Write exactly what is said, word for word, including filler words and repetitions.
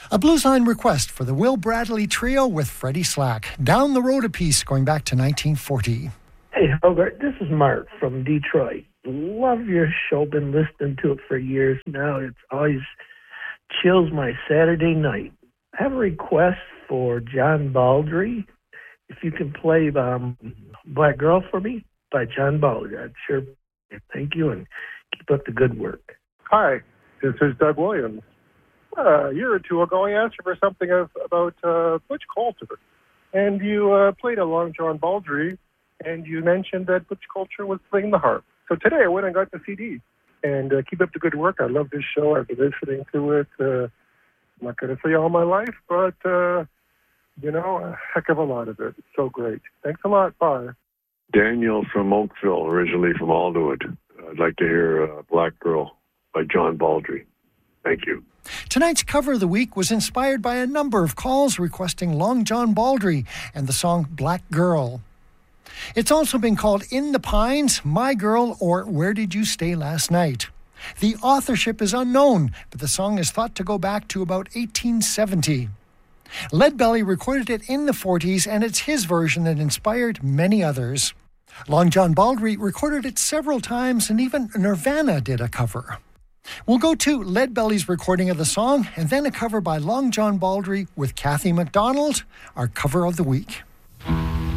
A blues line request for the Will Bradley Trio with Freddie Slack. Down the Road a Piece, going back to nineteen forty. Hey, Hogarth, this is Mark from Detroit. Love your show. Been listening to it for years now. It's always chills my Saturday night. I have a request for John Baldry. If you can play um, Black Girl for me by John Baldry, I'd sure thank you and keep up the good work. Hi, this is Doug Williams. Uh, a year or two ago, I asked you for something of, about uh, Butch Coulter, and you uh, played along John Baldry, and you mentioned that Butch Coulter was playing the harp. So today I went and got the C D, and uh, keep up the good work. I love this show. I've been listening to it, uh, I'm not going to say all my life, but, uh, you know, a heck of a lot of it. It's so great. Thanks a lot. Bye. Daniel from Oakville, originally from Alderwood. I'd like to hear uh, Black Girl by John Baldry. Thank you. Tonight's cover of the week was inspired by a number of calls requesting Long John Baldry and the song Black Girl. It's also been called In the Pines, My Girl, or Where Did You Stay Last Night? The authorship is unknown, but the song is thought to go back to about eighteen seventy. Leadbelly recorded it in the forties, and it's his version that inspired many others. Long John Baldry recorded it several times, and even Nirvana did a cover. We'll go to Leadbelly's recording of the song, and then a cover by Long John Baldry with Kathy MacDonald, our cover of the week.